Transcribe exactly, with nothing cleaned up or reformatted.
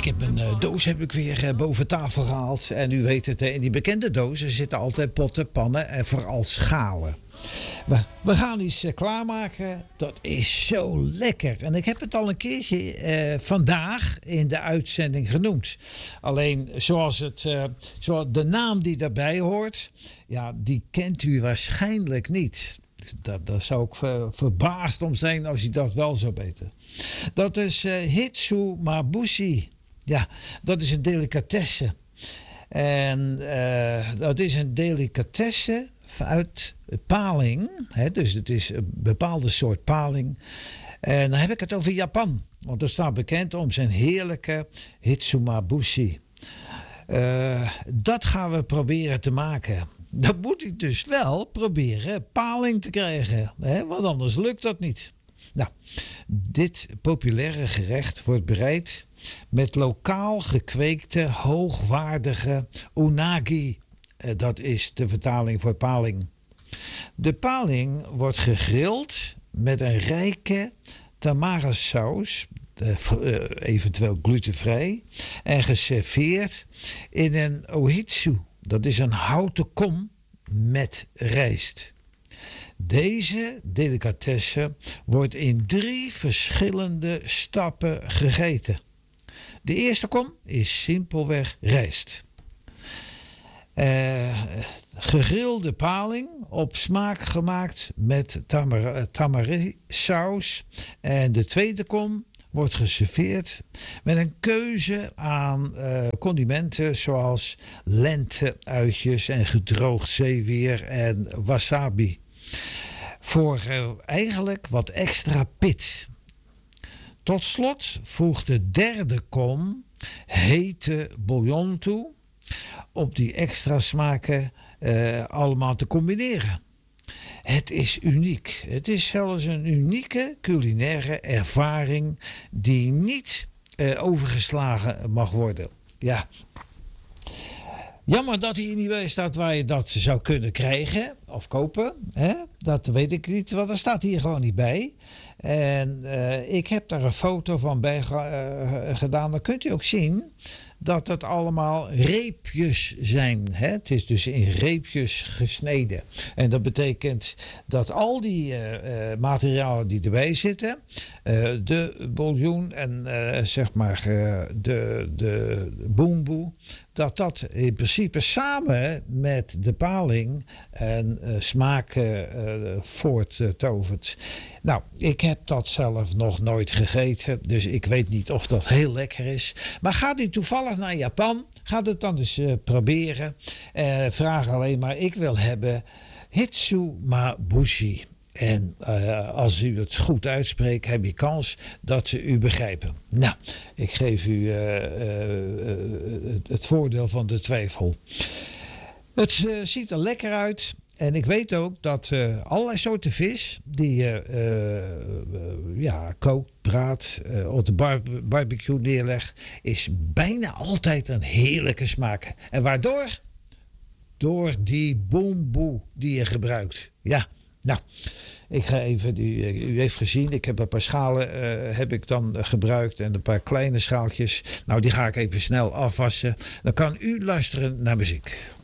heb een uh, doos heb ik weer uh, boven tafel gehaald. En u weet het, in die bekende dozen zitten altijd potten, pannen en vooral schalen. We, we gaan iets uh, klaarmaken. Dat is zo lekker. En ik heb het al een keertje uh, vandaag in de uitzending genoemd. Alleen zoals, het, uh, zoals de naam die daarbij hoort, ja, die kent u waarschijnlijk niet. Daar, daar zou ik ver, verbaasd om zijn als u dat wel zou weten. Dat is uh, hitsumabushi. Ja, dat is een delicatesse. En uh, dat is een delicatesse uit paling. Hè, dus het is een bepaalde soort paling. En dan heb ik het over Japan. Want dat staat bekend om zijn heerlijke hitsumabushi. Uh, dat gaan we proberen te maken. Dan moet ik dus wel proberen paling te krijgen. Hè? Want anders lukt dat niet. Nou, dit populaire gerecht wordt bereid met lokaal gekweekte, hoogwaardige unagi. Dat is de vertaling voor paling. De paling wordt gegrild met een rijke tamara saus, eventueel glutenvrij, en geserveerd in een ohitsu. Dat is een houten kom met rijst. Deze delicatesse wordt in drie verschillende stappen gegeten. De eerste kom is simpelweg rijst. Uh, gegrilde paling op smaak gemaakt met tamar- tamari-saus. En de tweede kom wordt geserveerd met een keuze aan uh, condimenten zoals lente-uitjes en gedroogd zeewier en wasabi. Voor uh, eigenlijk wat extra pit. Tot slot voegt de derde kom hete bouillon toe om die extra smaken uh, allemaal te combineren. Het is uniek. Het is zelfs een unieke culinaire ervaring die niet uh, overgeslagen mag worden. Ja. Jammer dat hij niet bij staat waar je dat zou kunnen krijgen of kopen. Hè? Dat weet ik niet, want er staat hier gewoon niet bij. En uh, ik heb daar een foto van bij uh, gedaan. Dan kunt u ook zien dat het allemaal reepjes zijn. Hè? Het is dus in reepjes gesneden. En dat betekent dat al die uh, uh, materialen die erbij zitten, uh, de bouillon en uh, zeg maar uh, de, de boemboe, dat dat in principe samen met de paling en uh, smaak uh, voorttovert. Nou, ik heb dat zelf nog nooit gegeten, dus ik weet niet of dat heel lekker is. Maar gaat u toevallig naar Japan, ga het dan eens uh, proberen. Uh, vraag alleen maar, ik wil hebben hitsumabushi. En uh, als u het goed uitspreekt, heb je kans dat ze u begrijpen. Nou, ik geef u uh, uh, het, het voordeel van de twijfel. Het uh, ziet er lekker uit. En ik weet ook dat uh, allerlei soorten vis die je uh, uh, ja, kookt, braadt, uh, op de bar- barbecue neerlegt, is bijna altijd een heerlijke smaak. En waardoor? Door die boemboe die je gebruikt. Ja, nou, ik ga even, u, u heeft gezien, ik heb een paar schalen uh, heb ik dan uh, gebruikt en een paar kleine schaaltjes. Nou, die ga ik even snel afwassen. Dan kan u luisteren naar muziek.